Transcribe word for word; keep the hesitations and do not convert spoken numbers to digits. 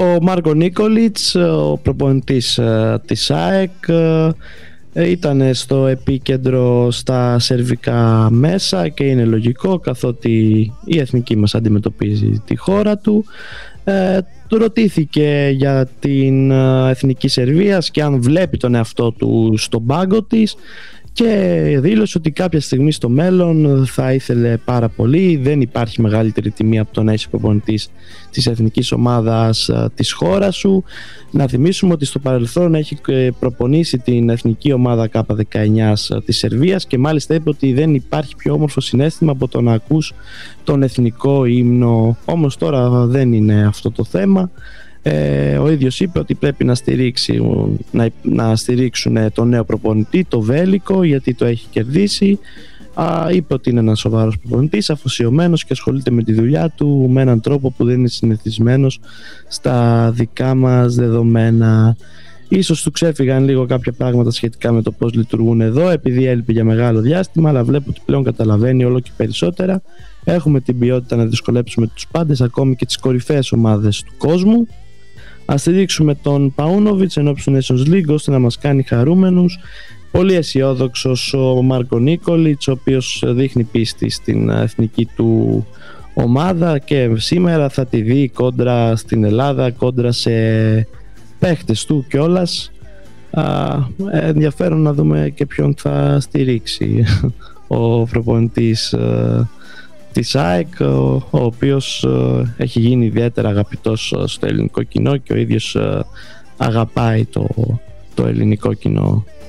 Ο Μάρκο Νίκολιτς, ο προπονητής της ΑΕΚ, ήταν στο επίκεντρο στα σερβικά μέσα και είναι λογικό, καθότι η εθνική μας αντιμετωπίζει τη χώρα του. Ε, του ρωτήθηκε για την εθνική Σερβίας και αν βλέπει τον εαυτό του στον πάγκο της, και δήλωσε ότι κάποια στιγμή στο μέλλον θα ήθελε πάρα πολύ. Δεν υπάρχει μεγαλύτερη τιμή από το να είσαι προπονητής της εθνικής ομάδας της χώρας σου. Να θυμίσουμε ότι στο παρελθόν έχει προπονήσει την εθνική ομάδα κέι δεκαεννιά της Σερβίας και μάλιστα είπε ότι δεν υπάρχει πιο όμορφο συναίσθημα από το να ακούς τον εθνικό ύμνο. Όμως τώρα δεν είναι αυτό το θέμα. Ε, ο ίδιος είπε ότι πρέπει να, να, να στηρίξουν τον νέο προπονητή, το Βέλικο, γιατί το έχει κερδίσει. Α, είπε ότι είναι ένας σοβαρός προπονητής, αφοσιωμένος και ασχολείται με τη δουλειά του με έναν τρόπο που δεν είναι συνηθισμένος στα δικά μας δεδομένα. Ίσως του ξέφυγαν λίγο κάποια πράγματα σχετικά με το πώς λειτουργούν εδώ, επειδή έλειπε για μεγάλο διάστημα, αλλά βλέπω ότι πλέον καταλαβαίνει όλο και περισσότερα. Έχουμε την ποιότητα να δυσκολέψουμε τους πάντες, ακόμη και τις κορυφαίες ομάδες του κόσμου. Ας στηρίξουμε τον Παούνοβιτς ενώπιση του Nations League ώστε να μας κάνει χαρούμενους. Πολύ αισιόδοξος ο Μάρκο Νίκολιτς, ο οποίος δείχνει πίστη στην εθνική του ομάδα και σήμερα θα τη δει κόντρα στην Ελλάδα, κόντρα σε παίχτες του κιόλας. Α, ενδιαφέρον να δούμε και ποιον θα στηρίξει ο προπονητής της ΑΕΚ, ο, ο οποίος ε, έχει γίνει ιδιαίτερα αγαπητός στο ελληνικό κοινό και ο ίδιος ε, αγαπάει το, το ελληνικό κοινό.